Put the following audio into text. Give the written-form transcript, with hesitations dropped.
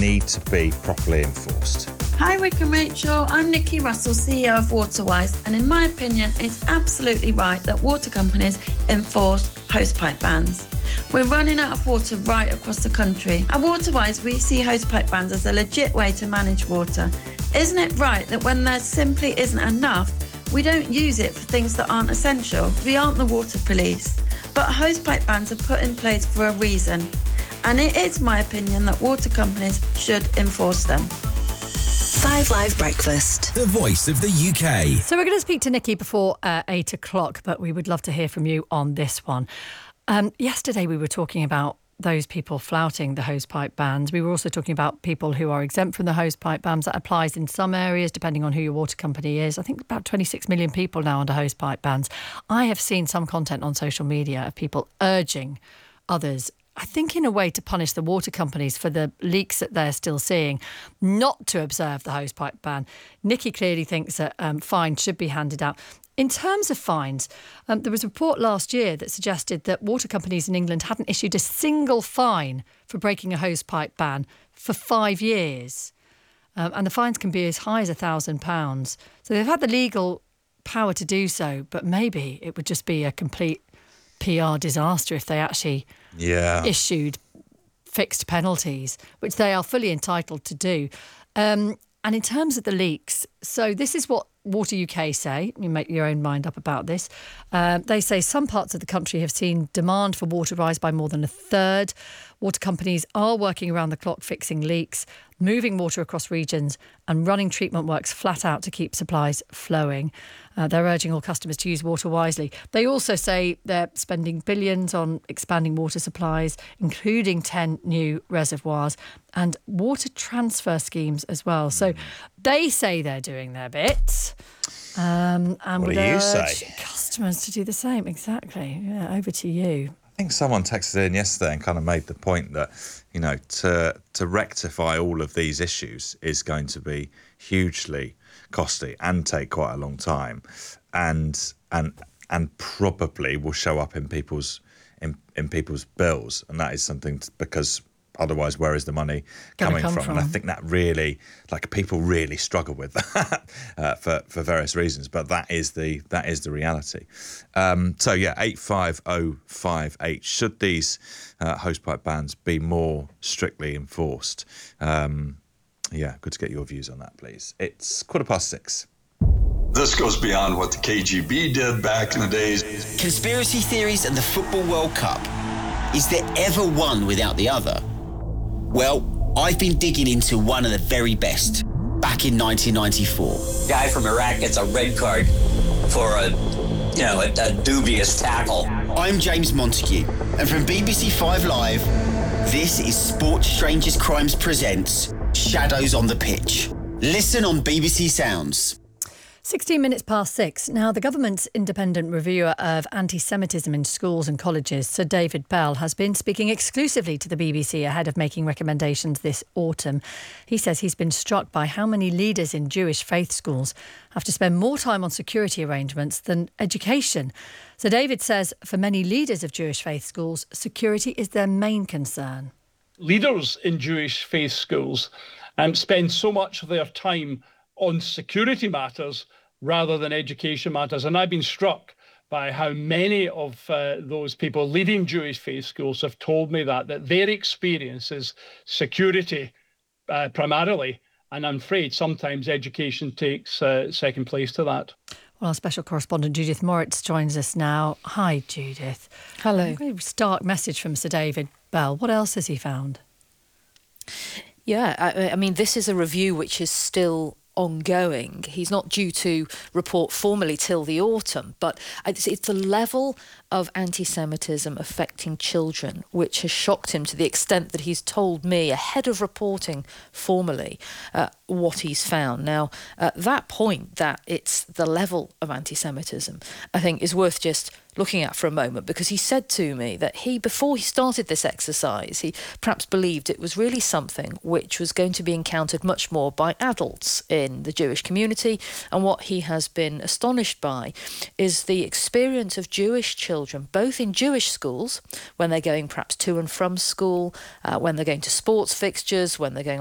need to be properly enforced. Hi Rick and Rachel, I'm Nikki Russell, CEO of Waterwise, and in my opinion it's absolutely right that water companies enforce hosepipe bans. We're running out of water right across the country. At Waterwise we see hosepipe bans as a legit way to manage water. Isn't it right that when there simply isn't enough, we don't use it for things that aren't essential? We aren't the water police. But hosepipe bans are put in place for a reason, and it is my opinion that water companies should enforce them. 5 Live Breakfast. The voice of the UK. So we're going to speak to Nikki before 8 o'clock, but we would love to hear from you on this one. Yesterday we were talking about those people flouting the hosepipe bans. We were also talking about people who are exempt from the hosepipe bans. That applies in some areas, depending on who your water company is. I think about 26 million people now under hosepipe bans. I have seen some content on social media of people urging others, I think in a way to punish the water companies for the leaks that they're still seeing, not to observe the hosepipe ban. Nikki clearly thinks that fines should be handed out. In terms of fines, there was a report last year that suggested that water companies in England hadn't issued a single fine for breaking a hosepipe ban for 5 years. And the fines can be as high as £1,000. So they've had the legal power to do so, but maybe it would just be a complete PR disaster if they actually issued fixed penalties, which they are fully entitled to do. And in terms of the leaks, so this is what Water UK say. You make your own mind up about this. They say some parts of the country have seen demand for water rise by more than a third. Water companies are working around the clock fixing leaks, moving water across regions and running treatment works flat out to keep supplies flowing. They're urging all customers to use water wisely. They also say they're spending billions on expanding water supplies, including 10 new reservoirs and water transfer schemes as well. So they say they're doing their bit. And What would do you urge say? customers to do the same. Exactly. Yeah, over to you. I think someone texted in yesterday and kind of made the point that, you know, to rectify all of these issues is going to be hugely costly and take quite a long time, and probably will show up in people's bills, and that is something because otherwise, where is the money coming from? And I think that really, like, people really struggle with that for various reasons. But that is the reality. So yeah, 85058. Should these hosepipe bans be more strictly enforced? Yeah, good to get your views on that, please. It's 6:15. This goes beyond what the KGB did back in the days. Conspiracy theories and the Football World Cup. Is there ever one without the other? Well, I've been digging into one of the very best back in 1994. Guy from Iraq gets a red card for a dubious tackle. I'm James Montague, and from BBC 5 Live, this is Sports Strangers Crimes presents Shadows on the Pitch. Listen on BBC Sounds. 16 minutes past 6. Now, the government's independent reviewer of anti-Semitism in schools and colleges, Sir David Bell, has been speaking exclusively to the BBC ahead of making recommendations this autumn. He says he's been struck by how many leaders in Jewish faith schools have to spend more time on security arrangements than education. Sir David says for many leaders of Jewish faith schools, security is their main concern. Leaders in Jewish faith schools spend so much of their time on security matters rather than education matters. And I've been struck by how many of those people leading Jewish faith schools have told me that their experience is security primarily. And I'm afraid sometimes education takes second place to that. Well, our special correspondent Judith Moritz joins us now. Hi, Judith. Hello. A very stark message from Sir David Bell. What else has he found? Yeah, I mean, this is a review which is still ongoing. He's not due to report formally till the autumn, but it's the level of anti-Semitism affecting children which has shocked him to the extent that he's told me ahead of reporting formally what he's found. Now, that point that it's the level of anti-Semitism, I think is worth just looking at for a moment, because he said to me that before he started this exercise, he perhaps believed it was really something which was going to be encountered much more by adults in the Jewish community. And what he has been astonished by is the experience of Jewish children, both in Jewish schools, when they're going perhaps to and from school, when they're going to sports fixtures, when they're going